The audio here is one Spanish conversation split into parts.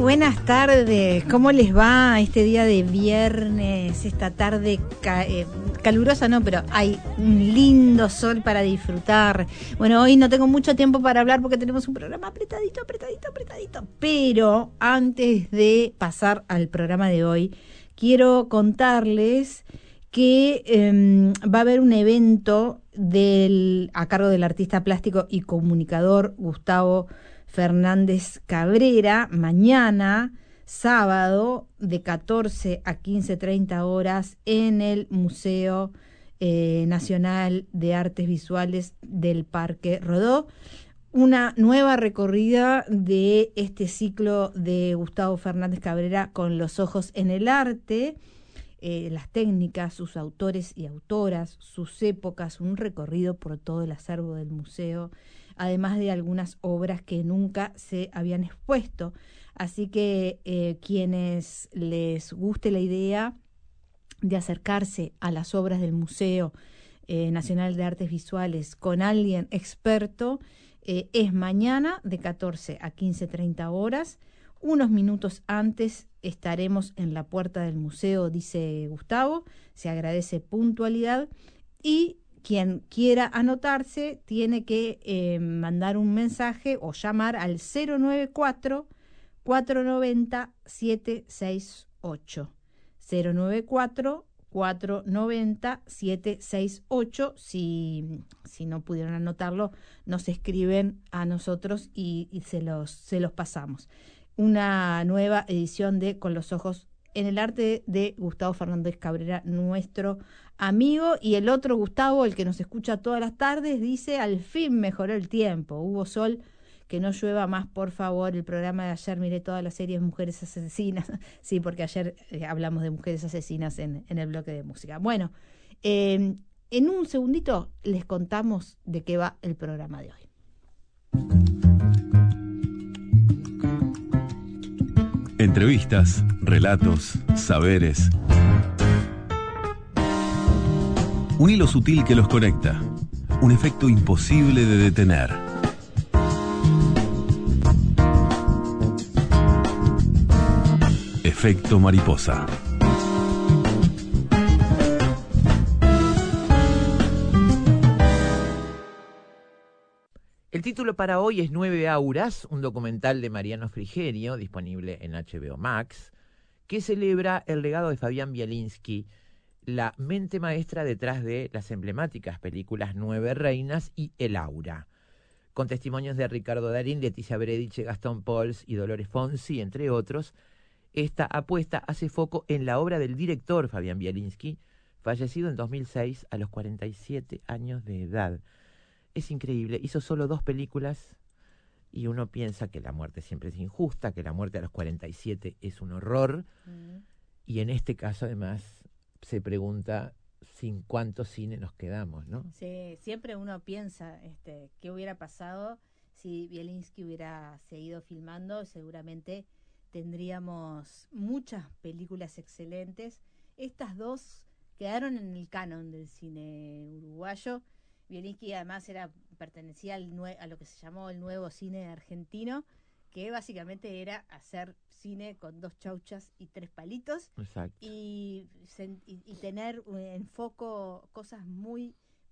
buenas tardes. ¿Cómo les va este día de viernes? Esta tarde calurosa, no, pero hay un lindo sol para disfrutar. Bueno, hoy no tengo mucho tiempo para hablar porque tenemos un programa apretadito. Pero antes de pasar al programa de hoy, quiero contarles que va a haber un evento a cargo del artista plástico y comunicador Gustavo Fernández Cabrera, mañana, sábado, de 14 a 15:30 horas, en el Museo Nacional de Artes Visuales del Parque Rodó. Una nueva recorrida de este ciclo de Gustavo Fernández Cabrera con los ojos en el arte, las técnicas, sus autores y autoras, sus épocas, un recorrido por todo el acervo del museo, además de algunas obras que nunca se habían expuesto. Así que quienes les guste la idea de acercarse a las obras del Museo Nacional de Artes Visuales con alguien experto, es mañana de 14 a 15:30 horas. Unos minutos antes estaremos en la puerta del museo, dice Gustavo. Se agradece puntualidad y quien quiera anotarse tiene que mandar un mensaje o llamar al 094-490-768. 094-490-768. Si no pudieron anotarlo, nos escriben a nosotros y se los pasamos. Una nueva edición de Con los ojos en el arte de Gustavo Fernández Cabrera, nuestro amigo. Y el otro Gustavo, el que nos escucha todas las tardes, dice: al fin mejoró el tiempo, hubo sol, que no llueva más, por favor. El programa de ayer miré todas las series Mujeres Asesinas. Sí, porque ayer hablamos de mujeres asesinas en el bloque de música. Bueno, en un segundito les contamos de qué va el programa de hoy. Entrevistas, relatos, saberes. Un hilo sutil que los conecta. Un efecto imposible de detener. Efecto mariposa. El título para hoy es 9 Auras, un documental de Mariano Frigerio, disponible en HBO Max, que celebra el legado de Fabián Bielinski, la mente maestra detrás de las emblemáticas películas 9 Reinas y El Aura, con testimonios de Ricardo Darín, Leticia Berediche, Gastón Pauls y Dolores Fonsi, entre otros. Esta apuesta hace foco en la obra del director Fabián Bielinski, fallecido en 2006 a los 47 años de edad. Es increíble, hizo solo 2 películas y uno piensa que la muerte siempre es injusta, que la muerte a los 47 es un horror. Y en este caso, además, se pregunta sin cuánto cine nos quedamos, ¿no? Sí, siempre uno piensa qué hubiera pasado si Bielinski hubiera seguido filmando. Seguramente tendríamos muchas películas excelentes. Estas 2 quedaron en el canon del cine uruguayo. Bielinski además pertenecía a lo que se llamó el nuevo cine argentino, que básicamente era hacer cine con 2 chauchas y 3 palitos. Exacto. Y tener en foco cosas muy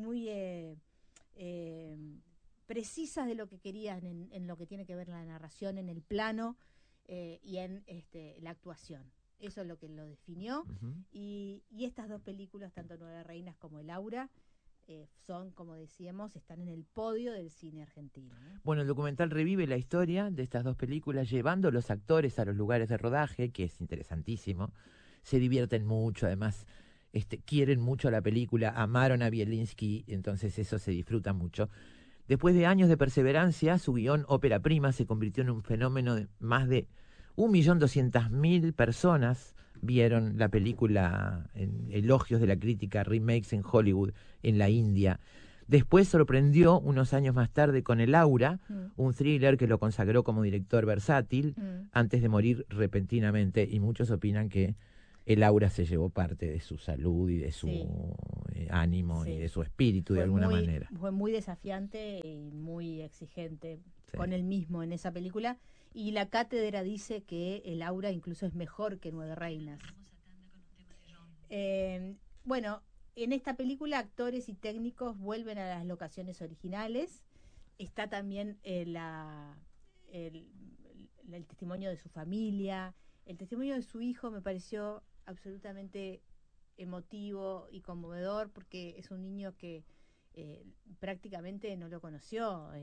precisas de lo que querían en lo que tiene que ver la narración, en el plano y en la actuación. Eso es lo que lo definió. Y estas 2 películas, tanto 9 Reinas como El Aura, son, como decíamos, están en el podio del cine argentino, ¿no? Bueno, el documental revive la historia de estas 2 películas, llevando a los actores a los lugares de rodaje, que es interesantísimo. Se divierten mucho, además quieren mucho la película, amaron a Bielinski, entonces eso se disfruta mucho. Después de años de perseverancia, su guión ópera prima se convirtió en un fenómeno. De más de 1.200.000 personas vieron la película en elogios de la crítica, remakes en Hollywood, en la India. Después sorprendió unos años más tarde con El Aura, un thriller que lo consagró como director versátil antes de morir repentinamente, y muchos opinan que El Aura se llevó parte de su salud y de su ánimo Sí. y de su espíritu de alguna manera. Fue muy desafiante y muy exigente Sí. con él mismo en esa película. Y la cátedra dice que el aura incluso es mejor que Nueve Reinas. Bueno, en esta película actores y técnicos vuelven a las locaciones originales. Está también el testimonio de su familia. El testimonio de su hijo me pareció absolutamente emotivo y conmovedor porque es un niño que prácticamente no lo conoció.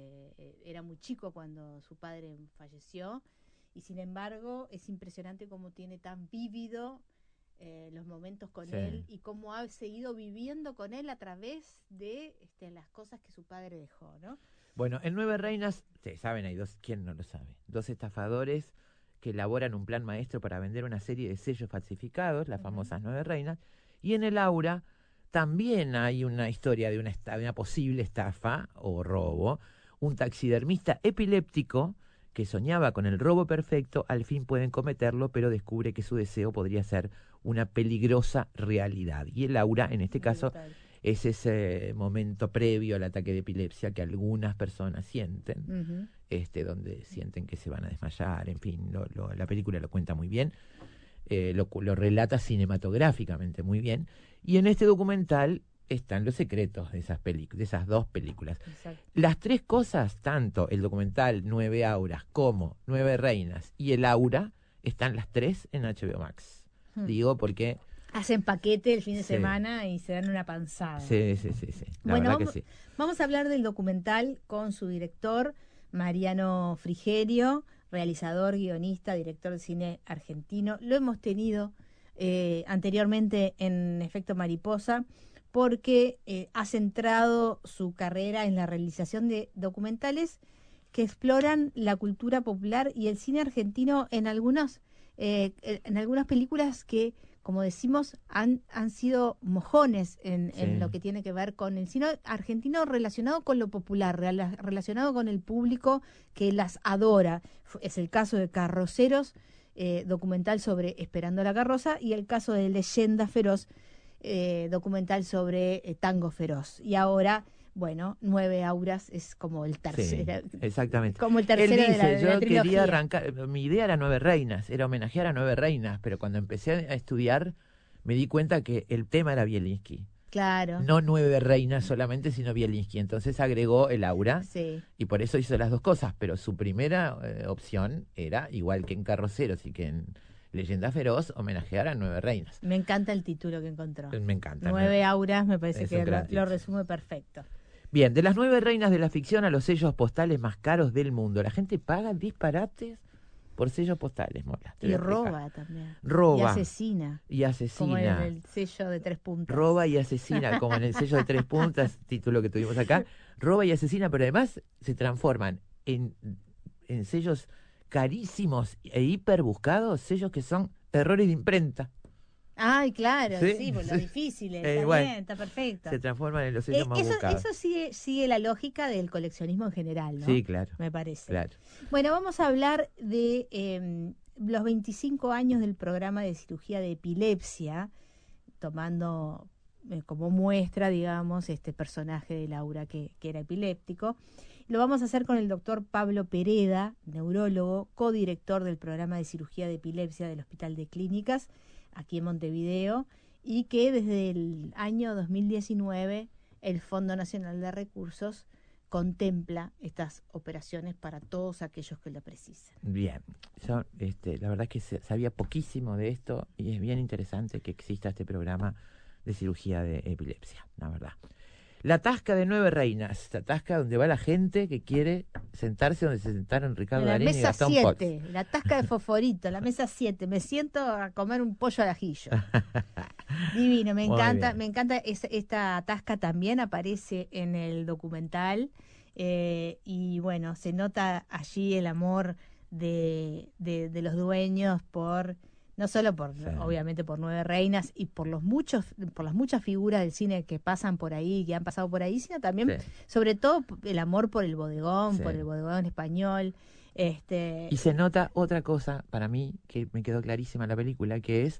Era muy chico cuando su padre falleció y sin embargo es impresionante cómo tiene tan vívido los momentos con Sí. él y cómo ha seguido viviendo con él a través de las cosas que su padre dejó, ¿no? Bueno, en Nueve Reinas, ustedes saben, hay dos, ¿quién no lo sabe? Dos estafadores que elaboran un plan maestro para vender una serie de sellos falsificados, las famosas Nueve Reinas, y en el aura también hay una historia de una posible estafa o robo. Un taxidermista epiléptico que soñaba con el robo perfecto, al fin pueden cometerlo, pero descubre que su deseo podría ser una peligrosa realidad. Y el aura, en este caso, Brutal. es ese momento previo al ataque de epilepsia que algunas personas sienten, Ujú. donde sienten que se van a desmayar, en fin, la película lo cuenta muy bien, lo relata cinematográficamente muy bien, y en este documental están los secretos de esas dos películas. Exacto. Las tres cosas, tanto el documental Nueve Auras como Nueve Reinas y el Aura, están las tres en HBO Max. Digo porque... Hacen paquete el fin de Sí. semana y se dan una panzada. Sí. La Bueno, verdad que sí. vamos a hablar del documental con su director, Mariano Frigerio, realizador, guionista, director de cine argentino. Lo hemos tenido anteriormente en Efecto Mariposa porque ha centrado su carrera en la realización de documentales que exploran la cultura popular y el cine argentino en algunas películas que, como decimos, han sido mojones en Sí. lo que tiene que ver con el cine argentino relacionado con lo popular, relacionado con el público que las adora. Es el caso de Carroceros, documental sobre Esperando la carroza, y el caso de Leyenda Feroz, documental sobre Tango Feroz. Y ahora, bueno, Nueve Auras es como el tercero. Sí, exactamente. Como el Él tercero dice, de la yo trilogía. quería arrancar, mi idea era Nueve Reinas, era homenajear a Nueve Reinas, pero cuando empecé a estudiar me di cuenta que el tema era Bielinski. Claro. No Nueve Reinas solamente, sino Bielinski. Entonces agregó el aura Sí. y por eso hizo las dos cosas, pero su primera opción era, igual que en Carroceros y que en Leyenda Feroz, homenajear a Nueve Reinas. Me encanta el título que encontró. Me encanta. Nueve Auras me parece Es que un gran lo título. resume perfecto. Bien, de las Nueve Reinas de la ficción a los sellos postales más caros del mundo. La gente paga disparates por sellos postales, Mola. te Y voy a explicar. roba también. Roba. Y asesina. Y Como en asesina. el sello de 3 puntos. Roba y asesina, como en el sello de 3 puntas, título que tuvimos acá. Roba y asesina, pero además se transforman en sellos carísimos e hiper buscados, sellos que son errores de imprenta. Ay, claro, Sí, sí, por lo sí. difícil. Está Bueno, bien, está perfecto. Se transforman en los sellos más buscados. Eso sigue la lógica del coleccionismo en general, ¿no? Sí, claro. Me parece. Claro. Bueno, vamos a hablar de los 25 años del programa de cirugía de epilepsia, tomando como muestra, digamos, este personaje de Laura que era epiléptico. Lo vamos a hacer con el doctor Pablo Pereda, neurólogo, codirector del programa de cirugía de epilepsia del Hospital de Clínicas, aquí en Montevideo, y que desde el año 2019 el Fondo Nacional de Recursos contempla estas operaciones para todos aquellos que lo precisen. Bien, yo la verdad es que sabía poquísimo de esto y es bien interesante que exista este programa de cirugía de epilepsia, la verdad. La tasca de Nueve Reinas, la tasca donde va la gente que quiere sentarse donde se sentaron Ricardo La Darín y mesa Gastón 7, Pols. la tasca de Fosforito, la mesa 7. Me siento a comer un pollo al ajillo. Divino, me Muy encanta, bien. me encanta. Esta tasca también aparece en el documental y bueno, se nota allí el amor de los dueños por, no solo por, Sí. obviamente por Nueve Reinas y por las muchas figuras del cine que pasan por ahí, que han pasado por ahí, sino también, Sí. sobre todo, el amor por el bodegón, Sí. por el bodegón español. Y se nota otra cosa para mí que me quedó clarísima en la película, que es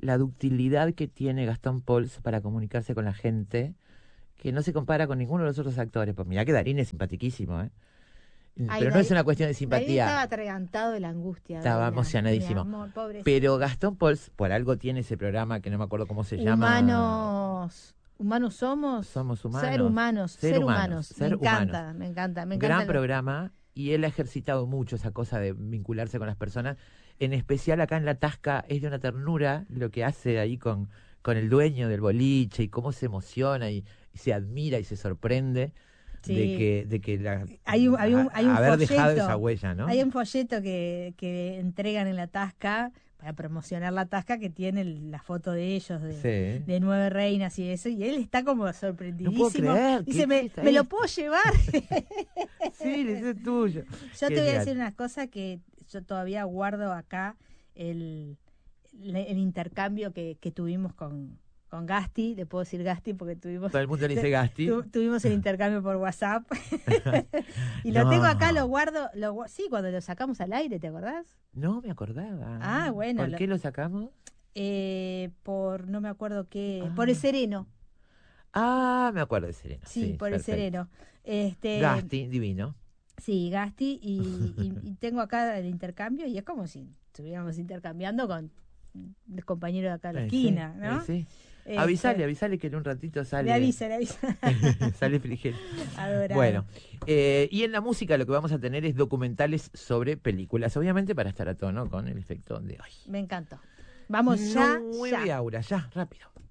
la ductilidad que tiene Gastón Pauls para comunicarse con la gente, que no se compara con ninguno de los otros actores. Pues mirá que Darín es simpaticísimo, ¿eh? Pero no es una cuestión de simpatía. Estaba atragantado de la angustia. Estaba Darín, emocionadísimo. mi amor, pobrecito. Pero Gastón Pauls, por algo tiene ese programa que no me acuerdo cómo se llama. Humanos somos. Somos humanos. Ser humanos. Ser humanos. humanos. Me encanta. Gran programa, y él ha ejercitado mucho esa cosa de vincularse con las personas. En especial acá en La Tasca es de una ternura lo que hace ahí con el dueño del boliche y cómo se emociona y se admira y se sorprende. Sí. de que hay un haber folleto, dejado esa huella, ¿no? Hay un folleto que entregan en La Tasca para promocionar La Tasca, que tiene la foto de ellos, de 9 reinas y eso, y él está como sorprendidísimo. No puedo creer. Dice, ¿me lo puedo llevar? Sí, ese es tuyo. Yo te voy a decir una cosa que yo todavía guardo acá, el intercambio que tuvimos con Gasti. Le puedo decir Gasti porque tuvimos... Todo el mundo le dice Gasti. Tuvimos el intercambio por WhatsApp. Y lo tengo acá, lo guardo. Sí, cuando lo sacamos al aire, ¿te acordás? No me acordaba. Ah, bueno. ¿Por qué lo sacamos? No me acuerdo qué... Por el Sereno. Ah, me acuerdo de Sereno. Sí, por el Sereno. Gasti, divino. Sí, Gasti. Y tengo acá el intercambio y es como si estuviéramos intercambiando con el compañero de acá a la esquina, ¿no? Sí. Avisale que en un ratito sale. Le avisa. Sale Frigel. Adorable. Bueno, y en la música lo que vamos a tener es documentales sobre películas, obviamente para estar a tono con el efecto de hoy. Me encantó. Vamos ya. 9 Aura, ya, rápido.